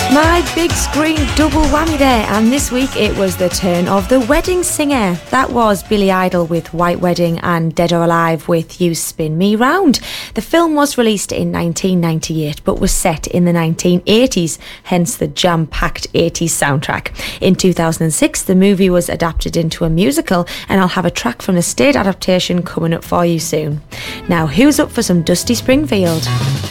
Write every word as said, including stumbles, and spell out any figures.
My big screen double whammy there, and this week it was the turn of the wedding singer. That was Billy Idol with White Wedding and Dead or Alive with You Spin Me Round. The film was released in nineteen ninety-eight but was set in the nineteen eighties, hence the jam-packed eighties soundtrack. In two thousand six the movie was adapted into a musical, and I'll have a track from the stage adaptation coming up for you soon. Now, who's up for some Dusty Springfield?